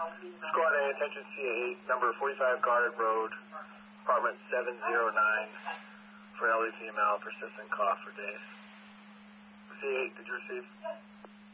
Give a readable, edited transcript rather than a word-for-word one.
Squad A, attention CA8, number 45 Goddard Road, apartment 709, for elderly female, persistent cough for days. CA8, did you receive?